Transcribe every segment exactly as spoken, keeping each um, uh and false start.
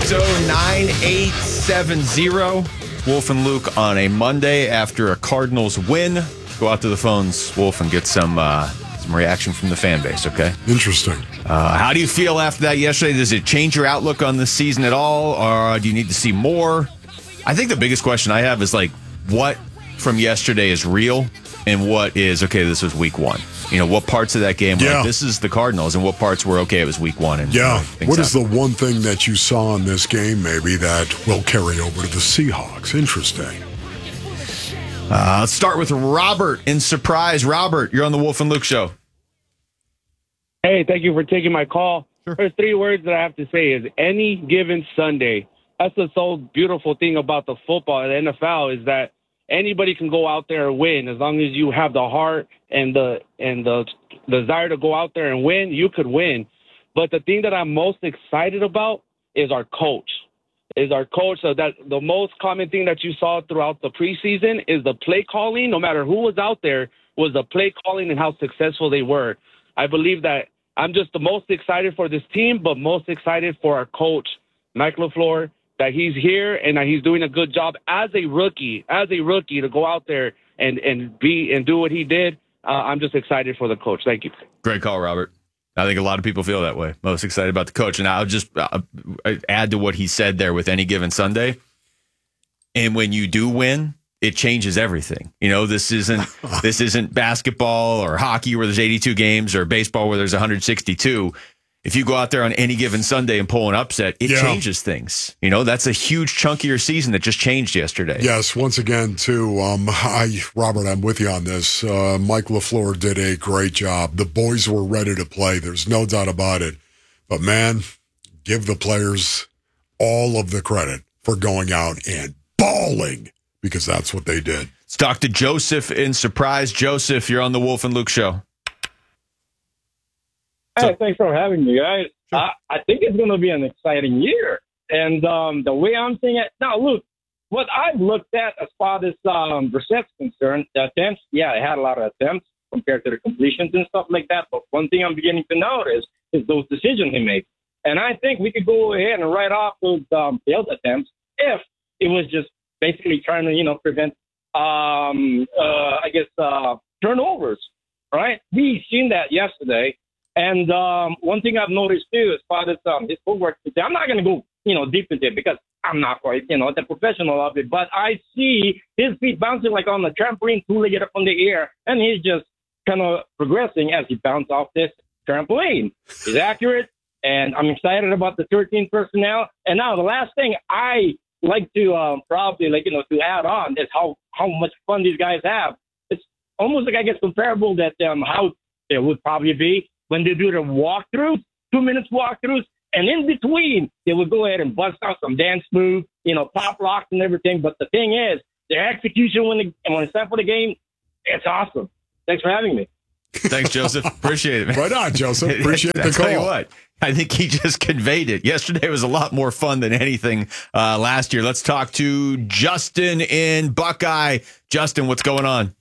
six oh, nine eight seven zero. Wolf and Luke on a Monday after a Cardinals win. Go out to the phones, Wolf, and get some uh, some reaction from the fan base, okay? Interesting. Uh, how do you feel after that yesterday? Does it change your outlook on this season at all, or do you need to see more? I think the biggest question I have is, like, what from yesterday is real and what is, okay, this was week one? You know, what parts of that game were yeah. like, this is the Cardinals, and what parts were, okay, it was week one? And, yeah. You know, what is the one thing that you saw in this game maybe that will carry over to the Seahawks? Interesting. Uh, let's start with Robert in Surprise. Robert, you're on the Wolf and Luke Show. Hey, thank you for taking my call. Sure. There's three words that I have to say is any given Sunday. That's the so beautiful thing about the football, the N F L, is that anybody can go out there and win as long as you have the heart and the and the desire to go out there and win. You could win. But the thing that I'm most excited about is our coach. Is our coach. So that the most common thing that you saw throughout the preseason is the play calling. No matter who was out there, was the play calling and how successful they were. I believe that I'm just the most excited for this team, but most excited for our coach, Mike LaFleur, that he's here and that he's doing a good job as a rookie, as a rookie to go out there and, and be and do what he did. Uh, I'm just excited for the coach. Thank you. Great call, Robert. I think a lot of people feel that way. Most excited about the coach. And I'll just uh, add to what he said there with any given Sunday. And when you do win, it changes everything. You know, this isn't this isn't basketball or hockey where there's eighty-two games or baseball where there's one hundred sixty-two. If you go out there on any given Sunday and pull an upset, it yeah. changes things. You know, that's a huge chunk of your season that just changed yesterday. Yes, once again, too, um, I, Robert, I'm with you on this. Uh, Mike LaFleur did a great job. The boys were ready to play. There's no doubt about it. But, man, give the players all of the credit for going out and balling, because that's what they did. Let's talk to Joseph in Surprise. Joseph, you're on the Wolf and Luke Show. Hey, thanks for having me, guys. Sure. I, I think it's going to be an exciting year. And um, the way I'm seeing it, now, look, what I've looked at as far as um, Brissett's concerned, the attempts, yeah, it had a lot of attempts compared to the completions and stuff like that. But one thing I'm beginning to notice is those decisions he makes. And I think we could go ahead and write off those um, failed attempts if it was just basically trying to, you know, prevent, um, uh, I guess, uh, turnovers, right? We seen that yesterday. And um, one thing I've noticed, too, as far as um, his footwork, I'm not going to go, you know, deep into it because I'm not quite, you know, the professional of it. But I see his feet bouncing like on the trampoline, pulling it up in the air. And he's just kind of progressing as he bounces off this trampoline. He's accurate. And I'm excited about the thirteen personnel. And now the last thing I like to um, probably, like, you know, to add on is how, how much fun these guys have. It's almost like, I guess, comparable that um, how it would probably be when they do their walkthroughs, two minutes walkthroughs, and in between, they would go ahead and bust out some dance moves, you know, pop locks and everything. But the thing is, their execution when, they, when it's time for the game, it's awesome. Thanks for having me. Thanks, Joseph. Appreciate it, man. Right on, Joseph. Appreciate the I'll call. tell you what, I think he just conveyed it. Yesterday was a lot more fun than anything uh, last year. Let's talk to Justin in Buckeye. Justin, what's going on?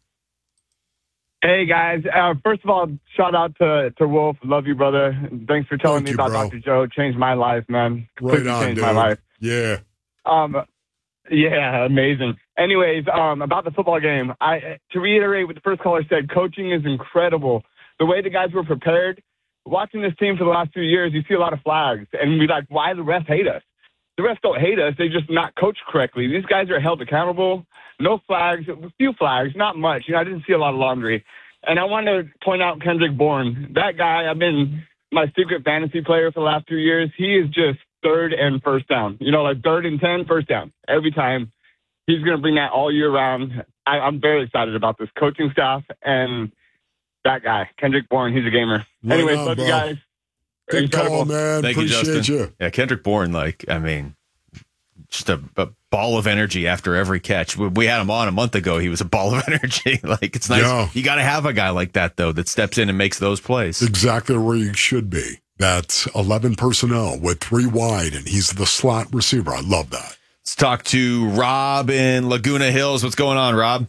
Hey, guys. Uh, first of all, shout out to, to Wolf. Love you, brother. Thanks for telling Thank me you, about bro. Doctor Joe. Changed my life, man. Right Completely on, changed dude. my life. Yeah. Um, yeah, amazing. Anyways, um, about the football game, I to reiterate what the first caller said, coaching is incredible. The way the guys were prepared, watching this team for the last few years, you see a lot of flags. And we're like, why do the refs hate us? The refs don't hate us. They just not coach correctly. These guys are held accountable. No flags, a few flags, not much. You know, I didn't see a lot of laundry. And I want to point out Kendrick Bourne. That guy, I've been my secret fantasy player for the last few years. He is just third and first down. You know, like third and ten, first down. Every time. He's going to bring that all year round. I, I'm very excited about this coaching staff and that guy, Kendrick Bourne. He's a gamer. Right Anyways, on, love bro. you guys. Good Incredible. call, man. Thank Appreciate you, Justin. you. Yeah, Kendrick Bourne, like, I mean, just a, a ball of energy after every catch. We, we had him on a month ago. He was a ball of energy. Like, it's nice. Yeah. You got to have a guy like that, though, that steps in and makes those plays. Exactly where you should be. That's eleven personnel with three wide, and he's the slot receiver. I love that. Let's talk to Rob in Laguna Hills. What's going on, Rob?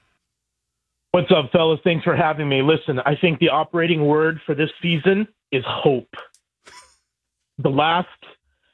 What's up, fellas? Thanks for having me. Listen, I think the operating word for this season is hope. The last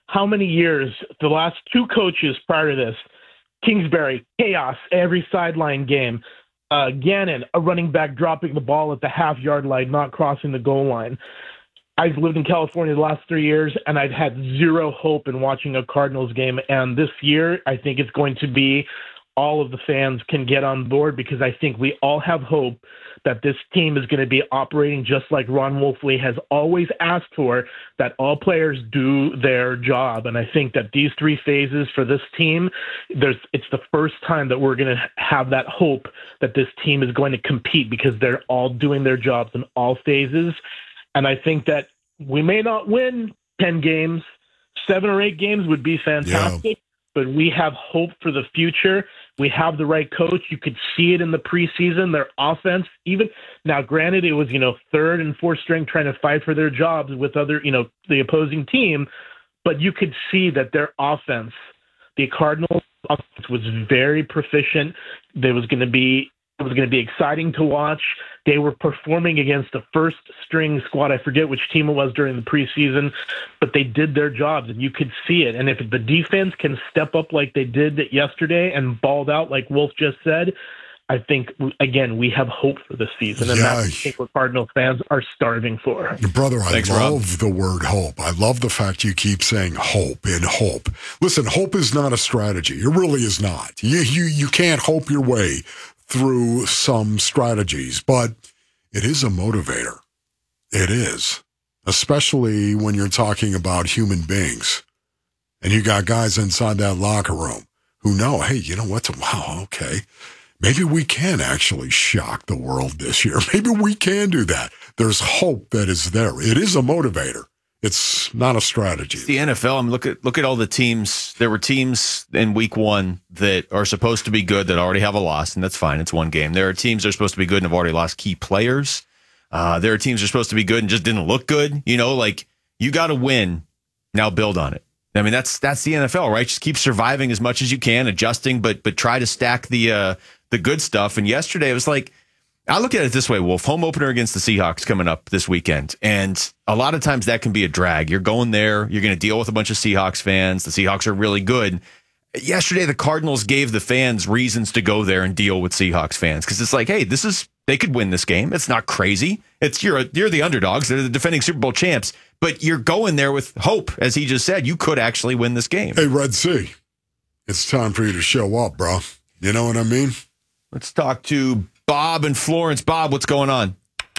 how many years, the last two coaches prior to this, Kingsbury, chaos, every sideline game. Uh, Gannon, a running back dropping the ball at the half-yard line, not crossing the goal line. I've lived in California the last three years, and I've had zero hope in watching a Cardinals game. And this year, I think it's going to be all of the fans can get on board, because I think we all have hope that this team is going to be operating just like Ron Wolfley has always asked for, that all players do their job. And I think that these three phases for this team, there's it's the first time that we're going to have that hope that this team is going to compete, because they're all doing their jobs in all phases. And I think that we may not win ten games, seven or eight games would be fantastic, yeah. But we have hope for the future. We have the right coach. You could see it in the preseason, their offense. Even now, granted, it was, you know, third and fourth string trying to fight for their jobs with other, you know, the opposing team, but you could see that their offense, the Cardinals offense, was very proficient. There was going to be It was going to be exciting to watch. They were performing against the first string squad. I forget which team it was during the preseason, but they did their jobs, and you could see it. And if the defense can step up like they did yesterday and balled out like Wolf just said, I think, again, we have hope for this season, and yeah. that's I think what Cardinals fans are starving for. Brother, I Thanks, love Rob. the word hope. I love the fact you keep saying hope and hope. Listen, hope is not a strategy. It really is not. You, you, you can't hope your way through some strategies, but it is a motivator. It is, especially when you're talking about human beings and you got guys inside that locker room who know, hey, you know what? Wow, okay, maybe we can actually shock the world this year. Maybe we can do that. There's hope that is there. It is a motivator. It's not a strategy. It's the N F L. I mean, look at look at all the teams. There were teams in week one that are supposed to be good that already have a loss, and that's fine. It's one game. There are teams that are supposed to be good and have already lost key players. Uh, there are teams that are supposed to be good and just didn't look good. You know, like, you got to win. Now build on it. I mean, that's that's the N F L, right? Just keep surviving as much as you can, adjusting, but but try to stack the uh, the good stuff. And yesterday it was like, I look at it this way, Wolf. Home opener against the Seahawks coming up this weekend. And a lot of times that can be a drag. You're going there. You're going to deal with a bunch of Seahawks fans. The Seahawks are really good. Yesterday, the Cardinals gave the fans reasons to go there and deal with Seahawks fans, because it's like, hey, this is they could win this game. It's not crazy. It's you're a, you're the underdogs. They're the defending Super Bowl champs. But you're going there with hope. As he just said, you could actually win this game. Hey, Red Sea, it's time for you to show up, bro. You know what I mean? Let's talk to Bob and Florence. Bob, what's going on?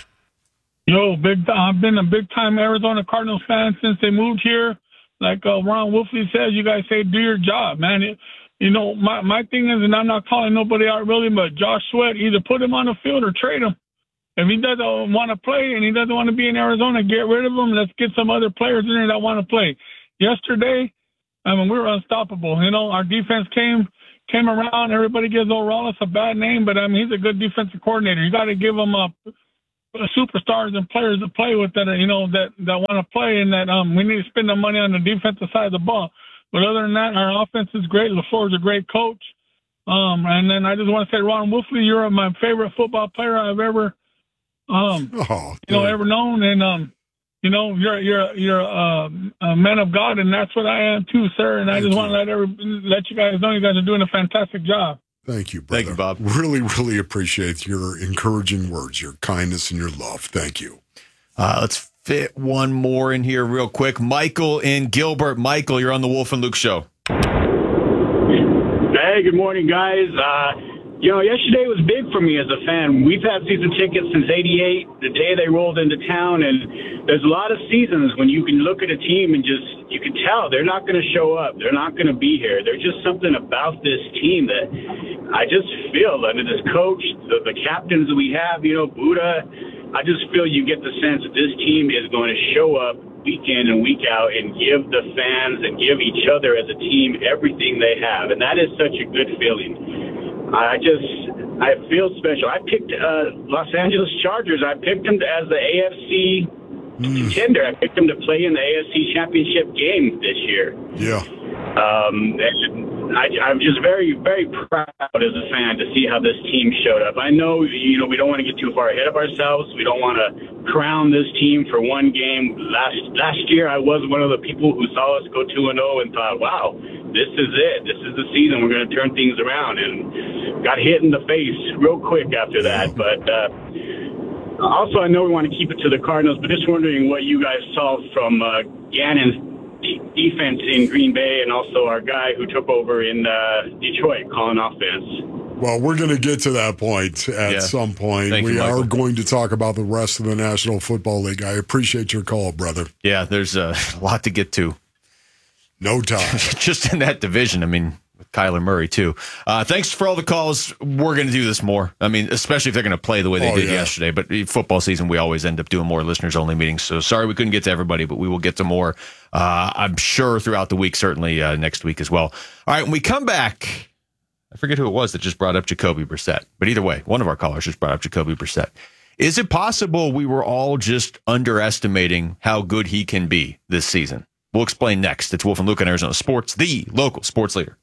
Yo, big. I've been a big-time Arizona Cardinals fan since they moved here. Like uh, Ron Wolfley says, you guys say, do your job, man. It, you know, my, my thing is, and I'm not calling nobody out really, but Josh Sweat, either put him on the field or trade him. If he doesn't want to play and he doesn't want to be in Arizona, get rid of him. Let's get some other players in there that want to play. Yesterday, I mean, we were unstoppable. You know, our defense came came around. Everybody gives O'Rollis a bad name, but, I mean, he's a good defensive coordinator. You got to give him a superstars and players to play with that, you know, that, that want to play, and that um we need to spend the money on the defensive side of the ball. But other than that, our offense is great. LaFleur's a great coach. Um, and then I just want to say, Ron Wolfley, you're my favorite football player I've ever, um, oh, you know, ever known. And, um, you know, you're, you're, you're uh, a man of God, and that's what I am too, sir. And I Thank just you. want to let every, let you guys know you guys are doing a fantastic job. Thank you, brother. Thank you, Bob. Really, really appreciate your encouraging words, your kindness, and your love. Thank you. Uh, let's fit one more in here real quick. Michael in Gilbert. Michael, you're on the Wolf and Luke show. Hey, good morning, guys. Uh, you know, yesterday was big for me as a fan. We've had season tickets since eighty-eight, the day they rolled into town, and there's a lot of seasons when you can look at a team and just, you can tell they're not going to show up. They're not going to be here. There's just something about this team that I just feel under this coach, the, the captains that we have, you know, Buddha, I just feel you get the sense that this team is going to show up week in and week out and give the fans and give each other as a team everything they have. And that is such a good feeling. I just, I feel special. I picked uh, Los Angeles Chargers. I picked them as the A F C mm. contender. I picked them to play in the A F C Championship game this year. Yeah. Um, and I, I'm just very, very proud as a fan to see how this team showed up. I know, you know, we don't want to get too far ahead of ourselves. We don't want to crown this team for one game. Last last year, I was one of the people who saw us go two and oh and thought, wow, this is it. This is the season. We're going to turn things around, and got hit in the face real quick after that. But uh, also, I know we want to keep it to the Cardinals, but just wondering what you guys saw from uh, Gannon's defense in Green Bay, and also our guy who took over in uh, Detroit calling offense. Well, we're going to get to that point at Yeah. some point. Thank we you, are Michael. going to talk about the rest of the National Football League. I appreciate your call, brother. Yeah, there's a lot to get to. No time. Just in that division. I mean, with Kyler Murray, too. Uh, thanks for all the calls. We're going to do this more. I mean, especially if they're going to play the way they Oh, did yeah. yesterday. But football season, we always end up doing more listeners-only meetings. So sorry we couldn't get to everybody, but we will get to more, uh, I'm sure, throughout the week, certainly uh, next week as well. All right, when we come back, I forget who it was that just brought up Jacoby Brissett. But either way, one of our callers just brought up Jacoby Brissett. Is it possible we were all just underestimating how good he can be this season? We'll explain next. It's Wolf and Luke on Arizona Sports, the local sports leader.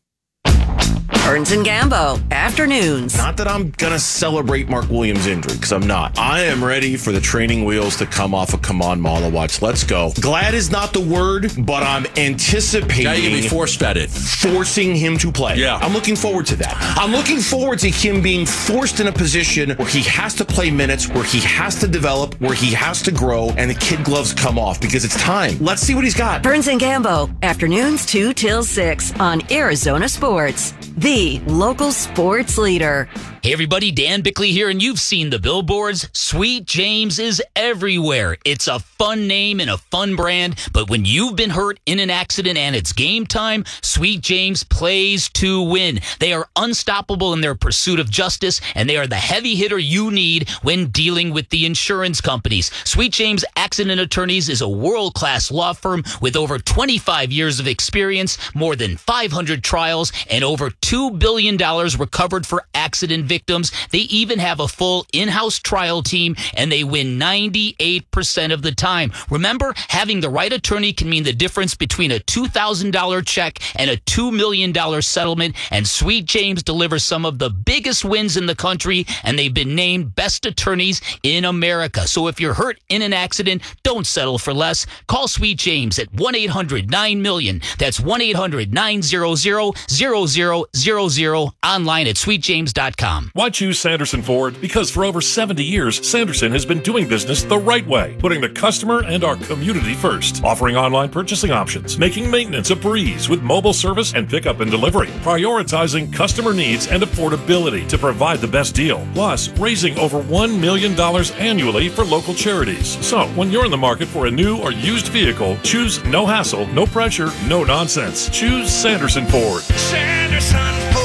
Burns and Gambo, afternoons. Not that I'm going to celebrate Mark Williams' injury, because I'm not. I am ready for the training wheels to come off of Come On Malawatch. Let's go. Glad is not the word, but I'm anticipating Now you can be force-fed it. forcing him to play. Yeah. I'm looking forward to that. I'm looking forward to him being forced in a position where he has to play minutes, where he has to develop, where he has to grow, and the kid gloves come off, because it's time. Let's see what he's got. Burns and Gambo, afternoons two till six on Arizona Sports, the local sports leader. Hey everybody, Dan Bickley here, and you've seen the billboards. Sweet James is everywhere. It's a fun name and a fun brand, but when you've been hurt in an accident and it's game time, Sweet James plays to win. They are unstoppable in their pursuit of justice, and they are the heavy hitter you need when dealing with the insurance companies. Sweet James Accident Attorneys is a world-class law firm with over twenty-five years of experience, more than five hundred trials, and over two billion dollars recovered for accident victims. They even have a full in-house trial team, and they win ninety-eight percent of the time. Remember, having the right attorney can mean the difference between a two thousand dollars check and a two million dollars settlement, and Sweet James delivers some of the biggest wins in the country, and they've been named best attorneys in America. So if you're hurt in an accident, don't settle for less. Call Sweet James at one eight hundred nine million. That's one eight hundred nine hundred zero zero zero zero, online at sweet james dot com. Why choose Sanderson Ford? Because for over seventy years, Sanderson has been doing business the right way, putting the customer and our community first, offering online purchasing options, making maintenance a breeze with mobile service and pickup and delivery, prioritizing customer needs and affordability to provide the best deal, plus raising over one million dollars annually for local charities. So, when you're in the market for a new or used vehicle, choose no hassle, no pressure, no nonsense. Choose Sanderson Ford. Sanderson Ford.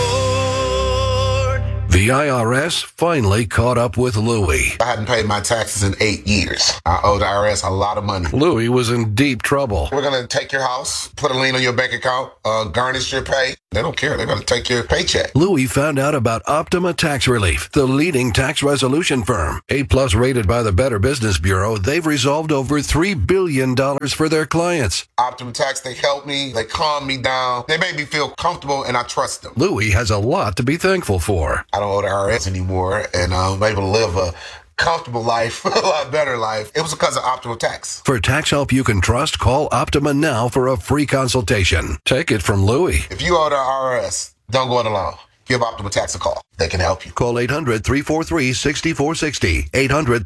The I R S finally caught up with Louie. I hadn't paid my taxes in eight years. I owe the I R S a lot of money. Louie was in deep trouble. We're going to take your house, put a lien on your bank account, uh, garnish your pay. They don't care. They're going to take your paycheck. Louie found out about Optima Tax Relief, the leading tax resolution firm. A-plus rated by the Better Business Bureau, they've resolved over three billion dollars for their clients. Optima Tax, they help me. They calm me down. They make me feel comfortable, and I trust them. Louie has a lot to be thankful for. I don't owe the I R S anymore, and I'm able to live a comfortable life, a lot better life. It was because of Optima Tax. For tax help you can trust, call Optima now for a free consultation. Take it from Louie. If you owe the I R S, don't go it alone. Give Optima Tax a call. They can help you. Call eight hundred, three four three, six four six zero. eight hundred